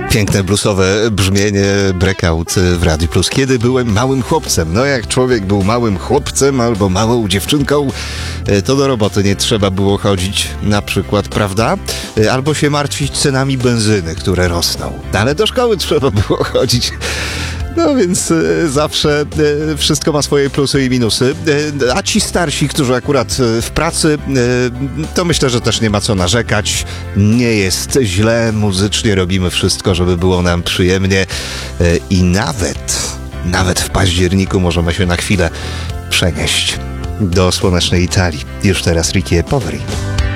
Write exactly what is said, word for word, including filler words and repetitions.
Piękne bluesowe brzmienie Breakout w Radiu Plus. Kiedy byłem małym chłopcem? No jak człowiek był małym chłopcem albo małą dziewczynką, to do roboty nie trzeba było chodzić na przykład, prawda? Albo się martwić cenami benzyny, które rosną. Ale do szkoły trzeba było chodzić. No więc e, zawsze e, wszystko ma swoje plusy i minusy. E, a ci starsi, którzy akurat e, w pracy, e, to myślę, że też nie ma co narzekać. Nie jest źle, muzycznie robimy wszystko, żeby było nam przyjemnie. E, I nawet, nawet w październiku możemy się na chwilę przenieść do słonecznej Italii. Już teraz Ricky e Poveri.